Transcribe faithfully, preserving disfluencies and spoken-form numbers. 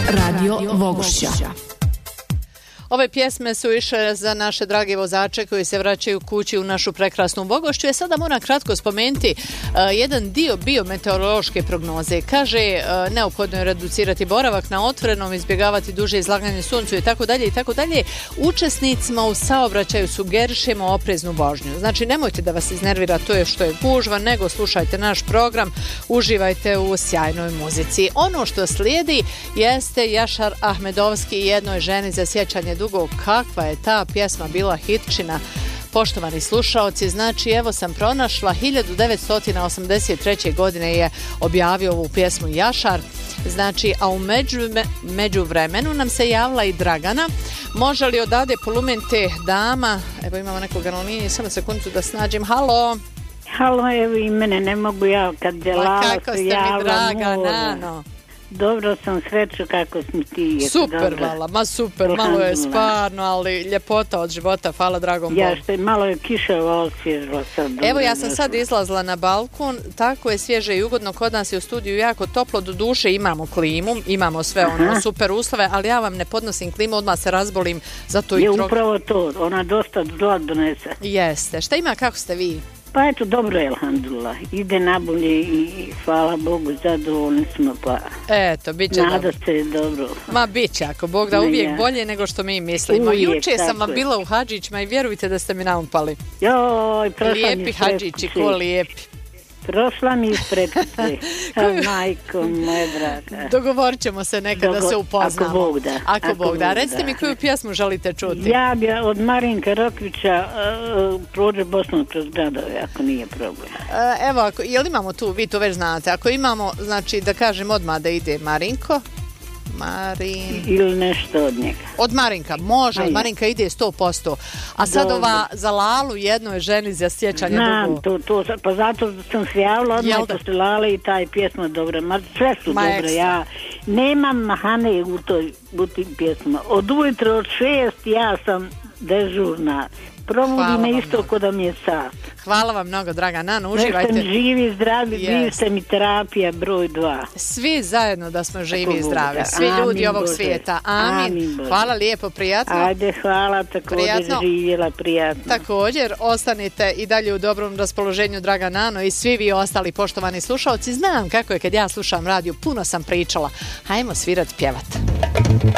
Radio Vogošća. Ove pjesme su išle za naše drage vozače koji se vraćaju kući u našu prekrasnu Vogošću. Ja sada moram kratko spomenuti uh, jedan dio biometeorološke prognoze. Kaže, uh, neophodno je reducirati boravak na otvorenom, izbjegavati duže izlaganje suncu i tako dalje i tako dalje. Učesnicima u saobraćaju sugerišemo opreznu vožnju. Znači, nemojte da vas iznervira to je što je gužva, nego slušajte naš program, uživajte u sjajnoj muzici. Ono što slijedi jeste Jašar Ahmedovski i jednoj ženi za sjećanje dugo. Kakva je ta pjesma bila hitčina, poštovani slušaoci. Znači, evo sam pronašla, hiljadu devetsto osamdeset treće. godine je objavio ovu pjesmu Jašar. Znači, a u među, među vremenu nam se javila i Dragana. Može li odade polumente dama? Evo imamo nekog na liniji, samo sekundu da snađem. Halo? Halo, evo i mene, ne mogu ja kad je lava kako ste mi draga, Nano. Dobro sam, sreću kako smo ti. Super, vala, ma super, malo je stvarno, ali ljepota od života, hvala dragom Bogu. Ja što malo je kišava osvježila sad. Evo, ja sam sad izlazla na balkon, tako je svježe i ugodno, kod nas je u studiju jako toplo, do duše imamo klimu, imamo sve ono Aha. super uslove, ali ja vam ne podnosim klimu, odmah se razbolim, zato je i trog... upravo to, ona dosta zla donese. Jeste, šta ima, kako ste vi? Pa eto, dobro je, alhamdulillah. Ide nabolje i hvala Bogu, zadovoljni smo, pa eto, bit će nada dobro. se dobro. Ma bit će, ako Bog da, uvijek ja. bolje nego što mi mislimo. Uvijek, Juče sam vam je. bila u Hadžićima i vjerujte da ste mi naumpali. Joj, prošla lijepi mi Hadžići, ko lijepi. Prošla mi ispred se. Majko moja draga. Dogovorit ćemo se nekada Dogo- da se upoznamo. Ako Bog da. Ako, ako Bog da. Bog Recite da. mi koju pjesmu želite čuti. Ja bi od Marinka Rokvića uh, prođe Bosnom kroz gradove, ako nije problem. E, evo, ako, jel imamo tu, vi to već znate, ako imamo, znači da kažem odmah da ide Marinko. Marin... Ili nešto od njega. Od Marinka, može, od Marinka ide sto posto. A sad Dobro. ova za Lalu jednoj ženi za sjećanje Znam, dugo. to, to, pa zato sam se javila odmah posle Lale i taj pjesma dobra. Ma sve su Ma dobre. ekstra. Ja nemam mahane u toj u tim pjesma. Od ujutro od šest ja sam dežurna. Probudi me isto ko da mi je sat. Hvala vam mnogo, draga Nano, Nek uživajte. sam živi, zdravi, Yes. vi ste mi terapija broj dva. Svi zajedno da smo živi i Tako zdravi, Boga. svi Amin, ljudi ovog Bože. svijeta. Amin. Amin, Bože. Hvala lijepo, prijatno. Ajde, hvala, također Prijatno. živjela, prijatno. Također, ostanite i dalje u dobrom raspoloženju, draga Nano, i svi vi ostali poštovani slušalci. Znam kako je kad ja slušam radio, puno sam pričala. Hajmo svirat, pjevat.